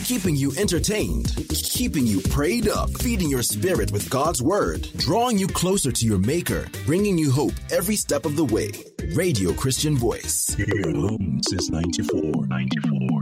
keeping you entertained, keeping you prayed up, feeding your spirit with God's Word, drawing you closer to your Maker, bringing you hope every step of the way. Radio Christian Voice. Here alone since 94.